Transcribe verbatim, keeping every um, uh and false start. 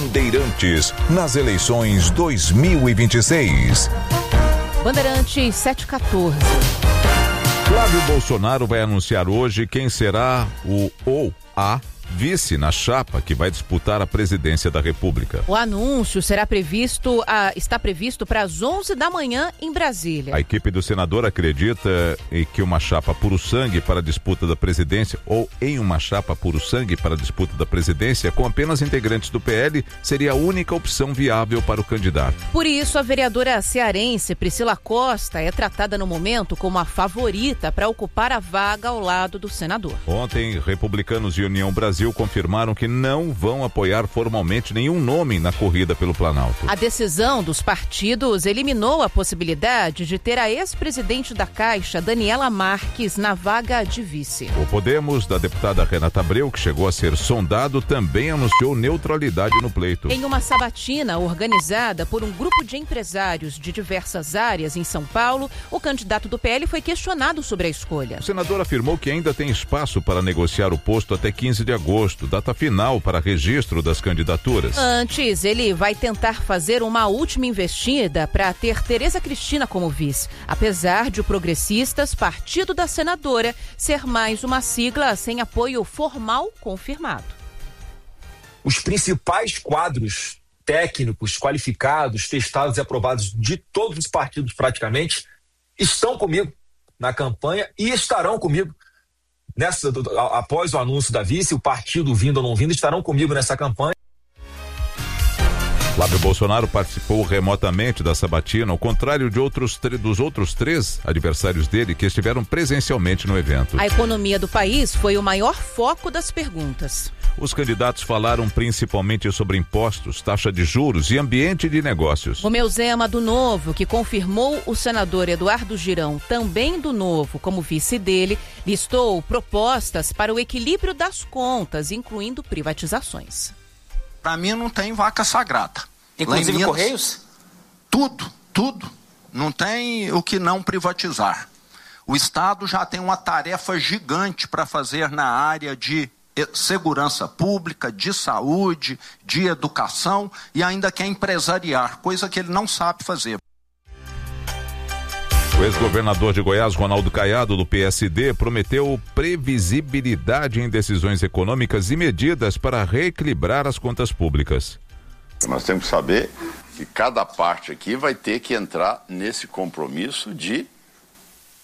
Bandeirantes, nas eleições dois mil e vinte e seis. Bandeirantes sete e quatorze. Flávio Bolsonaro vai anunciar hoje quem será o ou a vice na chapa que vai disputar a presidência da República. O anúncio será previsto, a, está previsto para as onze da manhã em Brasília. A equipe do senador acredita em que uma chapa puro sangue para a disputa da presidência ou em uma chapa puro sangue para a disputa da presidência com apenas integrantes do P L seria a única opção viável para o candidato. Por isso, a vereadora cearense Priscila Costa é tratada no momento como a favorita para ocupar a vaga ao lado do senador. Ontem, Republicanos e União Brasil confirmaram que não vão apoiar formalmente nenhum nome na corrida pelo Planalto. A decisão dos partidos eliminou a possibilidade de ter a ex-presidente da Caixa, Daniela Marques, na vaga de vice. O Podemos, da deputada Renata Abreu, que chegou a ser sondado, também anunciou neutralidade no pleito. Em uma sabatina organizada por um grupo de empresários de diversas áreas em São Paulo, o candidato do P L foi questionado sobre a escolha. O senador afirmou que ainda tem espaço para negociar o posto até quinze de agosto. agosto, data final para registro das candidaturas. Antes, ele vai tentar fazer uma última investida para ter Tereza Cristina como vice, apesar de o Progressistas, partido da senadora, ser mais uma sigla sem apoio formal confirmado. Os principais quadros técnicos, qualificados, testados e aprovados de todos os partidos praticamente estão comigo na campanha e estarão comigo Nessa, após o anúncio da vice, o partido vindo ou não vindo estarão comigo nessa campanha. Flávio Bolsonaro participou remotamente da sabatina, ao contrário de outros, dos outros três adversários dele que estiveram presencialmente no evento. A economia do país foi o maior foco das perguntas. Os candidatos falaram principalmente sobre impostos, taxa de juros e ambiente de negócios. Romeu Zema, do Novo, que confirmou o senador Eduardo Girão, também do Novo, como vice dele, listou propostas para o equilíbrio das contas, incluindo privatizações. Para mim não tem vaca sagrada. Inclusive Minas, Correios? Tudo, tudo. Não tem o que não privatizar. O Estado já tem uma tarefa gigante para fazer na área de segurança pública, de saúde, de educação e ainda quer empresariar, coisa que ele não sabe fazer. O ex-governador de Goiás, Ronaldo Caiado, do P S D, prometeu previsibilidade em decisões econômicas e medidas para reequilibrar as contas públicas. Nós temos que saber que cada parte aqui vai ter que entrar nesse compromisso de